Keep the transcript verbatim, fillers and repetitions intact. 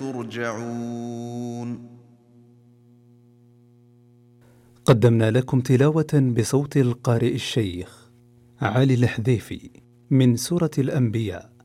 ترجعون. قدمنا لكم تلاوة بصوت القارئ الشيخ علي الحذيفي من سورة الأنبياء